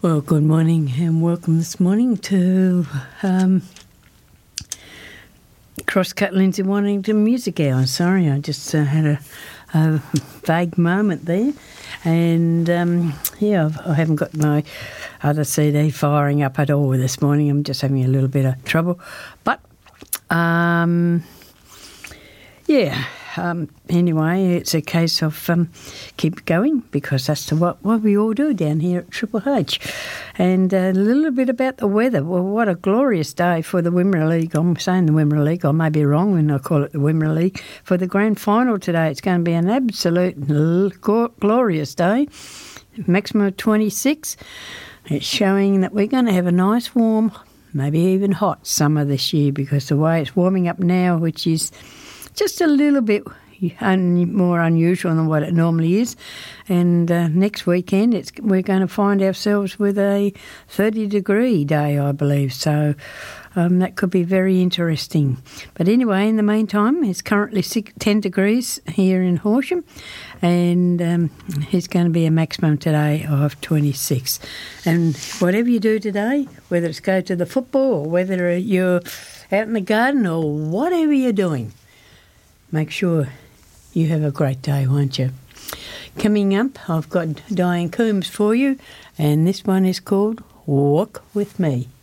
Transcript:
Well, good morning and welcome this morning to Crosscut Lindsay Warrington Music Hour. Sorry, I just had a vague moment there. And, I haven't got my other CD firing up at all this morning. I'm just having a little bit of trouble. But, anyway, it's a case of keep going because that's what we all do down here at Triple H. And a little bit about the weather. Well, what a glorious day for the Wimmera League. I'm saying the Wimmera League. I may be wrong when I call it the Wimmera League. For the grand final today, it's going to be an absolute glorious day. Maximum of 26. It's showing that we're going to have a nice warm, maybe even hot summer this year because the way it's warming up now, which is just a little bit more unusual than what it normally is. And next weekend, we're going to find ourselves with a 30-degree day, I believe. So that could be very interesting. But anyway, in the meantime, it's currently 10 degrees here in Horsham. And it's going to be a maximum today of 26. And whatever you do today, whether it's go to the football or whether you're out in the garden or whatever you're doing, make sure you have a great day, won't you? Coming up, I've got Diane Coombs for you, and this one is called Walk With Me.